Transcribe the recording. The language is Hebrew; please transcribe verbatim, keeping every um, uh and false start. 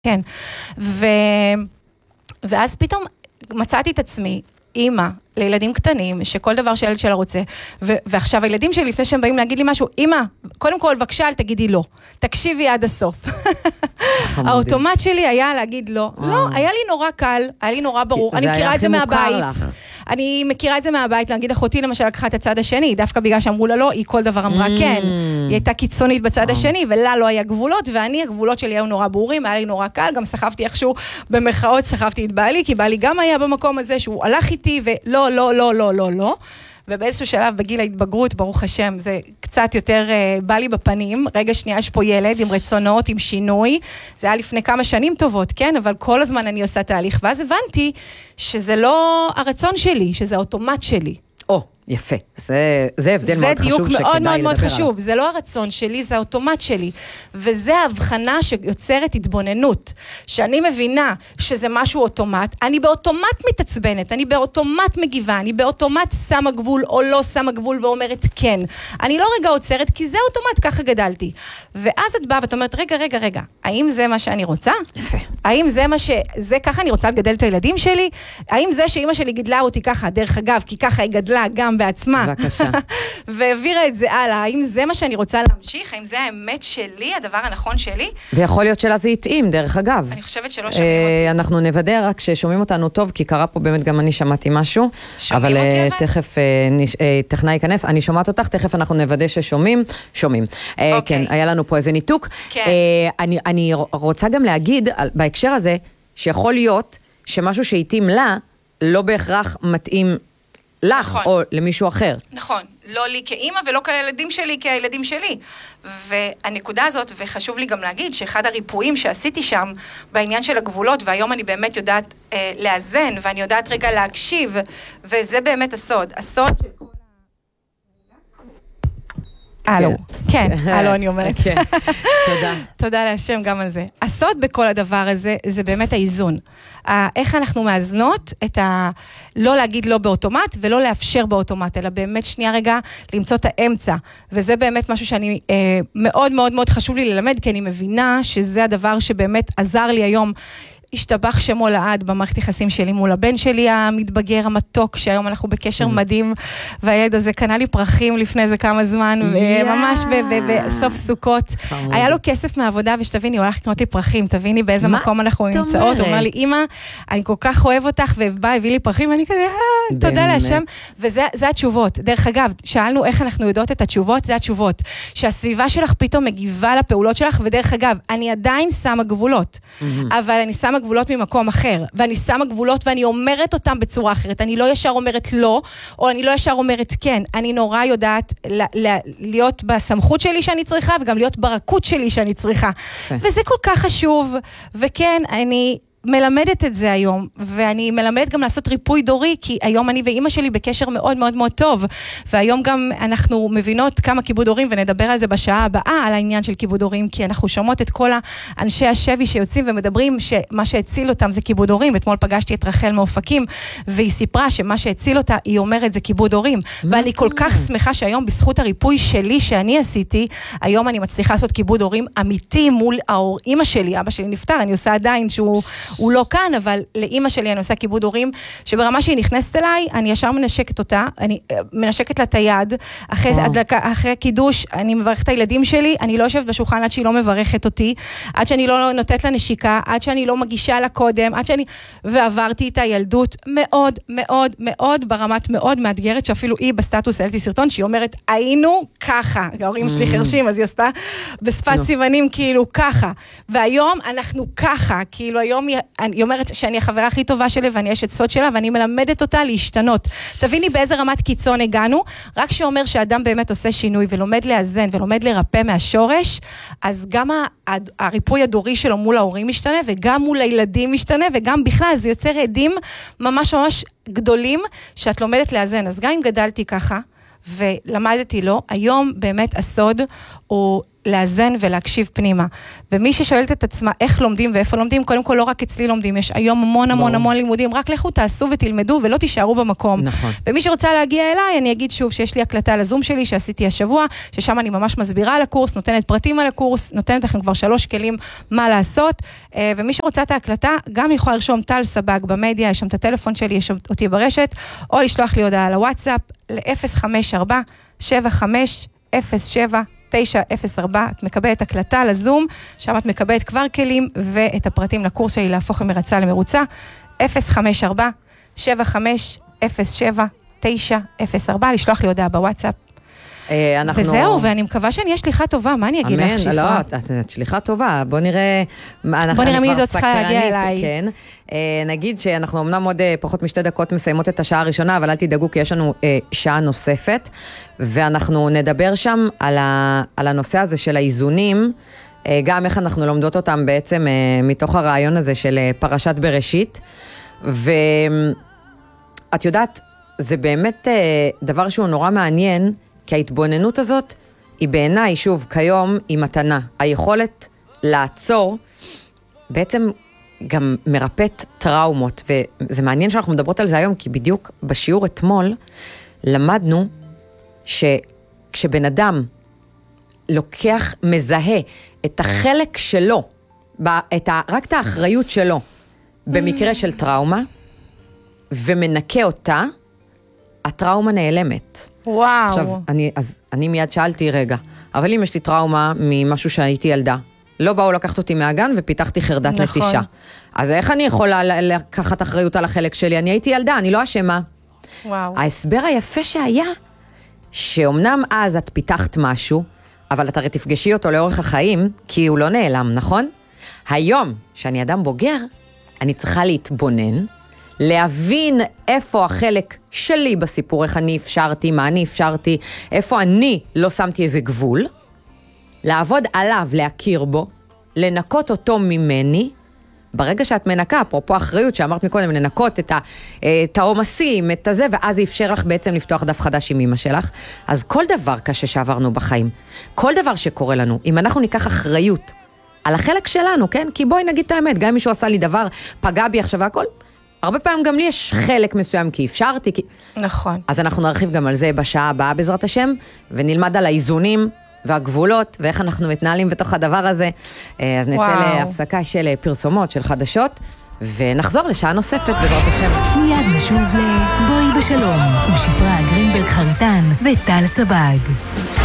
כן, ו... ואז פתאום מצאתי את עצמי, אימא, לילדים קטנים, שכל דבר שהילד שלה רוצה, ו- ועכשיו הילדים שלי, לפני שהם באים להגיד לי משהו, אימא, קודם כל, בבקשה, אל תגידי לא, תקשיבי עד הסוף. האוטומט שלי היה להגיד לא, לא, היה לי נורא קל, היה לי נורא ברור, אני מכירה את זה מהבית, אני מכירה את זה מהבית, להגיד אחותי למשל לקחה את הצד השני, דווקא בגלל שאמרו לה לא, היא כל דבר אמרה כן, היא הייתה קיצונית בצד השני, ולה לא היה גבולות, ואני, הגבולות שלי היו נורא ברורים, היה לי נורא קל, גם סחבתי איכשהו במחאות, סחבתי את בעלי, כי בעלי גם היה במקום הזה שהוא הלך איתי, ולא, לא, לא, לא, לא, לא. ובאיזשהו שלב בגיל ההתבגרות, ברוך השם, זה קצת יותר uh, בא לי בפנים, רגע שנייה יש פה ילד עם רצונות, עם שינוי, זה היה לפני כמה שנים טובות, כן? אבל כל הזמן אני עושה תהליך, ואז הבנתי שזה לא הרצון שלי, שזה האוטומט שלי. או, יפה. זה, זה הבדל מאוד חשוב שכדאי לדבר עליו. זה דיוק מאוד מאוד מאוד חשוב. זה לא הרצון שלי, זה האוטומט שלי. וזה ההבחנה שיוצרת התבוננות. שאני מבינה שזה משהו אוטומט, אני באוטומט מתעצבנת, אני באוטומט מגיבה, אני באוטומט שמה גבול או לא שמה גבול ואומרת כן. אני לא רגע עוצרת, כי זה אוטומט, ככה גדלתי. ואז את באה ואת אומרת, רגע, רגע, רגע, האם זה מה שאני רוצה? יפה. האם זה מה ש... זה ככה אני רוצה לגדל את הילדים שלי? האם זה שאמא שלי גידלה אותי ככה, דרך אגב, כי ככה היא גדלה גם בעצמה. בבקשה. והעבירה את זה הלאה. האם זה מה שאני רוצה להמשיך? האם זה האמת שלי, הדבר הנכון שלי? ויכול להיות שלה זה יתאים, דרך אגב. אני חושבת שלא שומעים אותי. אנחנו נוודא רק ששומעים אותנו טוב, כי קרה פה באמת גם אני שמעתי משהו. שומעים אותי אבל? תכף טכנאי ייכנס. אני שומעת אותך, תכף אנחנו נוודא ששומעים. שומעים. כן, היה לנו פה איזה ניתוק. אני רוצה גם להגיד, בהקשר הזה, שיכול להיות שמשהו שהתאים לה, לא בהכרח מתאים לך נכון. או למישהו אחר. נכון, לא לי כאימא ולא כילדים שלי כילדים שלי. והנקודה הזאת, וחשוב לי גם להגיד, שאחד הריפויים שעשיתי שם, בעניין של הגבולות, והיום אני באמת יודעת אה, לאזן, ואני יודעת רגע להקשיב, וזה באמת הסוד. הסוד של כל ה... הלו, כן, הלו אני אומרת. תודה. תודה להשם גם על זה. הסוד בכל הדבר הזה, זה באמת האיזון. איך אנחנו מאזנות את ה... לא להגיד לא באוטומט, ולא לאפשר באוטומט, אלא באמת שנייה רגע למצוא את האמצע. וזה באמת משהו שאני אה, מאוד מאוד מאוד חשוב לי ללמד, כי אני מבינה שזה הדבר שבאמת עזר לי היום, השתבח שמו לעד במערכת יחסים שלי מול הבן שלי המתבגר, המתוק, שהיום אנחנו בקשר מדהים, והילד הזה קנה לי פרחים לפני זה כמה זמן, ממש בסוף סוכות. היה לו כסף מהעבודה, ושתביני, הוא הולך לקנות לי פרחים, תביני באיזה מקום אנחנו נמצאות. הוא אומר לי, אמא, אני כל כך אוהב אותך, ובא, הביא לי פרחים, ואני כזה, תודה להשם. וזה התשובות. דרך אגב, שאלנו איך אנחנו יודעות את התשובות, זה התשובות. שהסביבה שלך פתאום מגיבה לפעולות שלך, ודרך אגב, אני עדיין שמה גבולות, אבל אני שמה גבולות ממקום אחר, ואני שמה גבולות ואני אומרת אותם בצורה אחרת, אני לא ישר אומרת לא, או אני לא ישר אומרת כן, אני נורא יודעת ל- ל- להיות בסמכות שלי שאני צריכה, וגם להיות ברכות שלי שאני צריכה, וזה כל כך חשוב, וכן, אני מלמדת את זה היום, ואני מלמדת גם לעשות ריפוי דורי, כי היום אני ואימא שלי בקשר מאוד מאוד מאוד טוב, והיום גם אנחנו מבינות כמה כיבוד הורים, ונדבר על זה בשעה הבאה, על העניין של כיבוד הורים, כי אנחנו שומעות את כל האנשי השבי שיוצאים ומדברים, שמה שהציל אותם זה כיבוד הורים. אתמול פגשתי את רחל מאופקים, והיא סיפרה שמה שהציל אותה, היא אומרת זה כיבוד הורים, ואני כל כך שמחה שהיום בזכות הריפוי שלי שאני עשיתי, היום אני מצליחה לעשות כיבוד הורים אמיתי מול ההור, אימא שלי, אבא שלי נפטר, אני עושה עדיין שהוא הוא לא כאן, אבל לאמא שלי אני עושה כיבוד הורים, שברמה שהיא נכנסת אליי, אני ישר מנשקת אותה, אני מנשקת לה את היד, אחרי, אחרי קידוש, אני מברכת את הילדים שלי, אני לא יושבת בשולחן עד שהיא לא מברכת אותי, עד שאני לא נותנת לה נשיקה, עד שאני לא מגישה לה קודם, עד שאני, ועברתי את הילדות מאוד, מאוד, מאוד, ברמת מאוד מאתגרת, שאפילו היא בסטטוס העליתי סרטון, שהיא אומרת, היינו ככה, ההורים שלי חרשים, אז היא עשתה בשפת סימנים כאילו ככה, והיום אנחנו ככה, כאילו היום היא אומרת שאני החברה הכי טובה שלי, ואני אשת סוד שלה, ואני מלמדת אותה להשתנות. תביני באיזה רמת קיצון הגענו, רק שאומר שאדם באמת עושה שינוי, ולומד לאזן, ולומד לרפא מהשורש, אז גם הריפוי הדורי שלו מול ההורים משתנה, וגם מול הילדים משתנה, וגם בכלל זה יוצר עדים ממש ממש גדולים, שאת לומדת לאזן. אז גם אם גדלתי ככה, ולמדתי לו, היום באמת הסוד הוא לאזן ולהקשיב פנימה. ומי ששואלת את עצמה איך לומדים ואיפה לומדים, קודם כל לא רק אצלי לומדים, יש היום המון המון המון לימודים, רק לכו תעשו ותלמדו ולא תישארו במקום. נכון. ומי שרוצה להגיע אליי, אני אגיד שוב שיש לי הקלטה לזום שלי שעשיתי השבוע, ששם אני ממש מסבירה על הקורס, נותנת פרטים על הקורס, נותנת לכם כבר שלוש כלים מה לעשות, ומי שרוצה את ההקלטה, גם יכולה לרשום טל סבג במדיה, יש שם את הטלפון שלי, יש אותי ברשת, או לשלוח לי הודעה על הוואטסאפ, ל-אפס חמש ארבע שבע חמש אפס שבע תשע אפס ארבע, את מקבלת הקלטה לזום, שם את מקבלת כבר כלים ואת הפרטים לקורס שלי להפוך ממרצה למרוצה, אפס חמש ארבע שבע חמש אפס שבע תשע אפס ארבע, לשלוח לי הודעה בוואטסאפ. אנחנו... וזהו, ואני מקווה שאני אהיה שליחה טובה, מה אני אגיד לך, שפרה? אמן, לא, את, את שליחה טובה, בוא נראה... בוא נראה מי זאת צריכה להגיע אליי. כן, נגיד שאנחנו אמנם עוד פחות משתי דקות מסיימות את השעה הראשונה, אבל אל תדאגו כי יש לנו שעה נוספת, ואנחנו נדבר שם על, ה, על הנושא הזה של האיזונים, גם איך אנחנו לומדות אותם בעצם מתוך הרעיון הזה של פרשת בראשית, ואת יודעת, זה באמת דבר שהוא נורא מעניין, כי ההתבוננות הזאת היא בעיניי, שוב, כיום היא מתנה. היכולת לעצור בעצם גם מרפאת טראומות, וזה מעניין שאנחנו מדברות על זה היום, כי בדיוק בשיעור אתמול למדנו שכשבן אדם לוקח, מזהה את החלק שלו, את ה, רק את האחריות שלו, במקרה של טראומה, ומנקה אותה, הטראומה נעלמת. וואו. עכשיו, אני, אז אני מיד שאלתי, רגע, אבל אם יש לי טראומה ממשהו שהייתי ילדה, לא באו לקחת אותי מהגן ופיתחתי חרדת נכון. נטישה. אז איך אני יכולה לקחת אחריות על החלק שלי? אני הייתי ילדה, אני לא אשמה. וואו. ההסבר היפה שהיה, שאומנם אז את פיתחת משהו, אבל את הרי תפגשי אותו לאורך החיים, כי הוא לא נעלם, נכון? היום, שאני אדם בוגר, אני צריכה להתבונן, להבין איפה החלק שלי בסיפור, איך אני אפשרתי, מה אני אפשרתי, איפה אני לא שמתי איזה גבול, לעבוד עליו, להכיר בו, לנקות אותו ממני, ברגע שאת מנקה, אפרופו אחריות שאמרת מקודם, לנקות את, ה, את העומסים, את הזה, ואז זה אפשר לך בעצם לפתוח דף חדש עם אמא שלך. אז כל דבר קשה שעברנו בחיים, כל דבר שקורה לנו, אם אנחנו ניקח אחריות על החלק שלנו, כן? כי בואי נגיד את האמת, גם אם מישהו עשה לי דבר, פגע בי עכשיו והכל, הרבה פעמים גם לי יש חלק מסוים, כי אפשרתי, כי... נכון. אז אנחנו נרחיב גם על זה בשעה הבאה בעזרת השם, ונלמד על האיזונים והגבולות, ואיך אנחנו מתנהלים בתוך הדבר הזה. אז נצא וואו. להפסקה של פרסומות, של חדשות, ונחזור לשעה נוספת בעזרת השם. מיד נשוב לבואי בשלום, עם שפרה גרינברג חריטן וטל סבג.